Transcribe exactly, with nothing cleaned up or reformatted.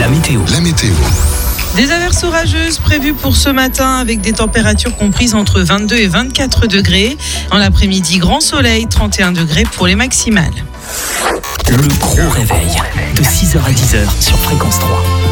La météo. La météo. Des averses orageuses prévues pour ce matin avec des températures comprises entre vingt-deux et vingt-quatre degrés. En l'après-midi, grand soleil, trente et un degrés pour les maximales. Le gros réveil de six heures à dix heures sur Fréquence trois.